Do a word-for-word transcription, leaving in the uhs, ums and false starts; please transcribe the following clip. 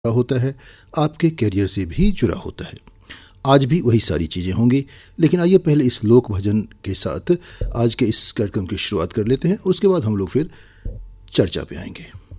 होता है, आपके करियर से भी जुड़ा होता है। आज भी वही सारी चीज़ें होंगी, लेकिन आइए पहले इस लोक भजन के साथ आज के इस कार्यक्रम की शुरुआत कर लेते हैं। उसके बाद हम लोग फिर चर्चा पे आएंगे।